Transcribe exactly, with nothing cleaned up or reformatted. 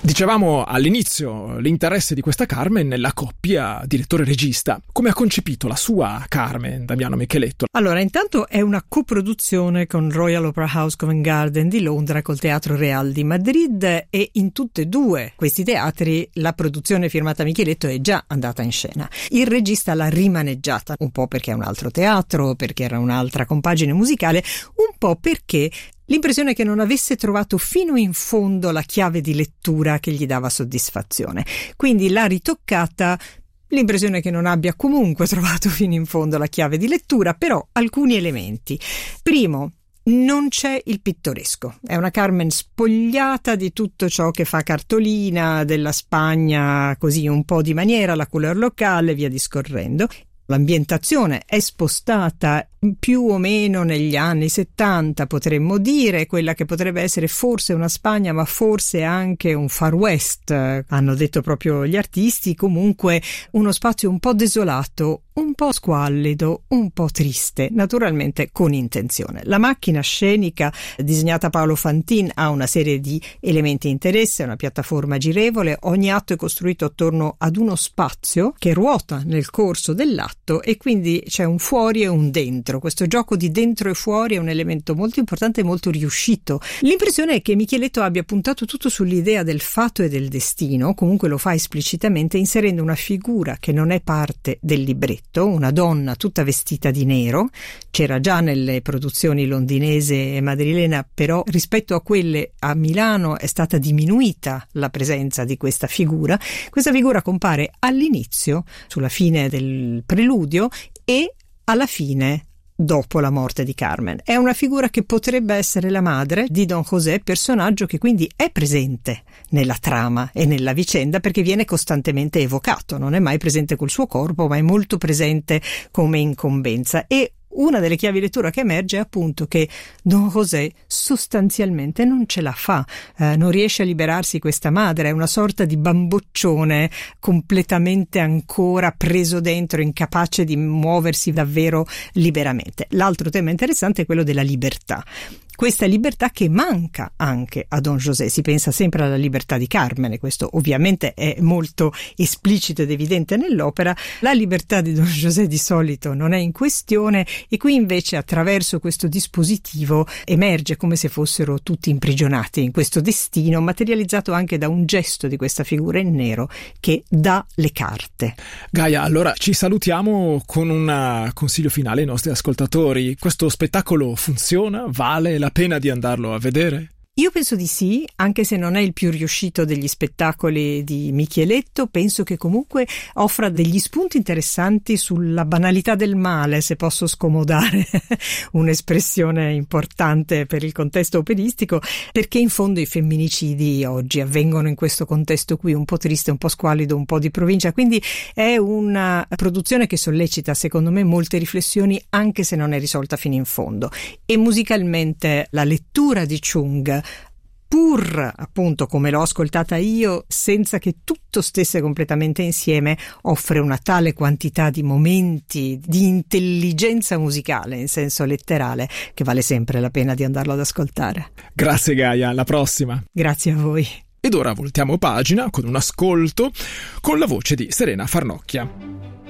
Dicevamo all'inizio l'interesse di questa Carmen nella coppia direttore-regista. Come ha concepito la sua Carmen, Damiano Micheletto? Allora, intanto è una coproduzione con Royal Opera House Covent Garden di Londra col Teatro Real di Madrid, e in tutti e due questi teatri la produzione firmata Micheletto è già andata in scena. Il regista l'ha rimaneggiata, un po' perché è un altro teatro, perché era un'altra compagine musicale, un po' perché l'impressione è che non avesse trovato fino in fondo la chiave di lettura che gli dava soddisfazione. Quindi l'ha ritoccata. L'impressione è che non abbia comunque trovato fino in fondo la chiave di lettura, però alcuni elementi. Primo, non c'è il pittoresco. È una Carmen spogliata di tutto ciò che fa cartolina, della Spagna, così un po' di maniera, la couleur locale, via discorrendo. L'ambientazione è spostata più o meno negli anni settanta, potremmo dire, quella che potrebbe essere forse una Spagna, ma forse anche un Far West, hanno detto proprio gli artisti. Comunque uno spazio un po' desolato, un po' squallido, un po' triste, naturalmente con intenzione. La macchina scenica disegnata Paolo Fantin ha una serie di elementi di interesse, una piattaforma girevole, ogni atto è costruito attorno ad uno spazio che ruota nel corso dell'atto, e quindi c'è un fuori e un dentro. Questo gioco di dentro e fuori è un elemento molto importante e molto riuscito. L'impressione è che Micheletto abbia puntato tutto sull'idea del fato e del destino, comunque lo fa esplicitamente, inserendo una figura che non è parte del libretto, una donna tutta vestita di nero. C'era già nelle produzioni londinese e madrilena, però rispetto a quelle a Milano è stata diminuita la presenza di questa figura. Questa figura compare all'inizio, sulla fine del preludio, e alla fine dopo la morte di Carmen. È una figura che potrebbe essere la madre di Don José, personaggio che quindi è presente nella trama e nella vicenda perché viene costantemente evocato, non è mai presente col suo corpo, ma è molto presente come incombenza. E una delle chiavi di lettura che emerge è appunto che Don José sostanzialmente non ce la fa, eh, non riesce a liberarsi questa madre, è una sorta di bamboccione completamente ancora preso dentro, incapace di muoversi davvero liberamente. L'altro tema interessante è quello della libertà. Questa libertà che manca anche a Don José. Si pensa sempre alla libertà di Carmen, e questo ovviamente è molto esplicito ed evidente nell'opera. La libertà di Don José di solito non è in questione, e qui invece attraverso questo dispositivo emerge come se fossero tutti imprigionati in questo destino, materializzato anche da un gesto di questa figura in nero che dà le carte. Gaia, allora ci salutiamo con un consiglio finale ai nostri ascoltatori. Questo spettacolo funziona? Vale la pena di andarlo a vedere? Io penso di sì, anche se non è il più riuscito degli spettacoli di Micheletto. Penso che comunque offra degli spunti interessanti sulla banalità del male, se posso scomodare un'espressione importante per il contesto operistico, perché in fondo i femminicidi oggi avvengono in questo contesto qui, un po' triste, un po' squallido, un po' di provincia, quindi è una produzione che sollecita secondo me molte riflessioni, anche se non è risolta fino in fondo. E musicalmente la lettura di Chung, pur appunto come l'ho ascoltata io, senza che tutto stesse completamente insieme, offre una tale quantità di momenti di intelligenza musicale in senso letterale che vale sempre la pena di andarlo ad ascoltare. Grazie Gaia, alla prossima. Grazie a voi. Ed ora voltiamo pagina con un ascolto con la voce di Serena Farnocchia.